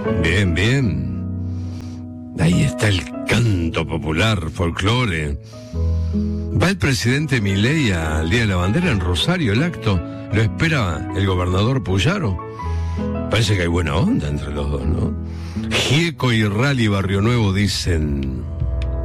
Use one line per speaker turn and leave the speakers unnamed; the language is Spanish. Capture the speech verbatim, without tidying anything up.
Bien, bien. Ahí está el canto popular, folclore. Va el presidente Milei al Día de la Bandera en Rosario, el acto. Lo espera el gobernador Puyaro. Parece que hay buena onda entre los dos, ¿no? Gieco y Rally Barrio Nuevo dicen...